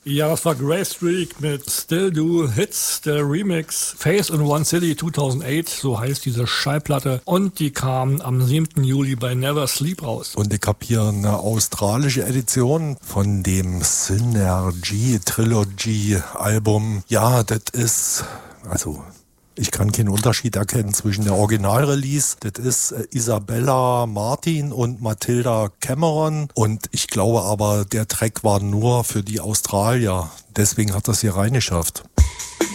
Ja, das war Grey Streak mit Still Do Hits, der Remix Face in One City 2008, so heißt diese Schallplatte. Und die kam am 7. Juli bei Never Sleep raus. Und ich habe hier eine australische Edition von dem Synergy Trilogy Album. Ja, das ist, also ich kann keinen Unterschied erkennen zwischen der Originalrelease. Das ist Isabella Martin und Matilda Cameron. Und ich glaube aber, der Track war nur für die Australier. Deswegen hat das hier reingeschafft.